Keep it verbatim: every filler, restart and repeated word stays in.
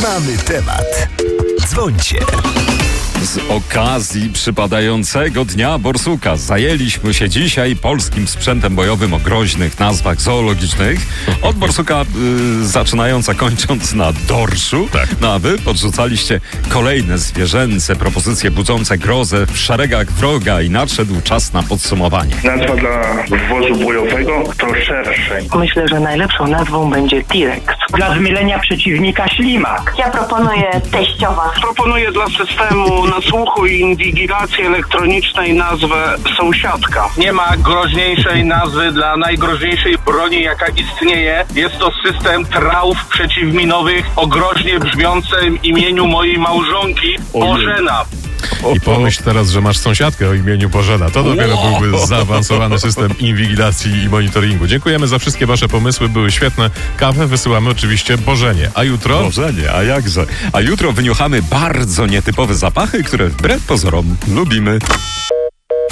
Mamy temat. Dzwońcie. Z okazji przypadającego Dnia Borsuka zajęliśmy się dzisiaj polskim sprzętem bojowym o groźnych nazwach zoologicznych. Od borsuka y, zaczynając, a kończąc na dorszu. Tak. No a wy podrzucaliście kolejne zwierzęce propozycje budzące grozę w szeregach wroga i nadszedł czas na podsumowanie. Nazwa dla wozu bojowego to szerszeń. Myślę, że najlepszą nazwą będzie T-Rex. Dla zmylenia przeciwnika ślimak. Ja proponuję teściowa. Proponuję dla systemu nasłuchu i inwigilacji elektronicznej nazwę sąsiadka. Nie ma groźniejszej nazwy dla najgroźniejszej broni, jaka istnieje. Jest to system trauf przeciwminowych o groźnie brzmiącym imieniu mojej małżonki Bożena. I pomyśl teraz, że masz sąsiadkę o imieniu Bożena. To dopiero wow. byłby zaawansowany system inwigilacji i monitoringu. Dziękujemy za wszystkie wasze pomysły, były świetne. Kawę wysyłamy oczywiście Bożenie. A jutro? Bożenie, a jakże? A jutro wyniuchamy bardzo nietypowe zapachy, które wbrew pozorom lubimy.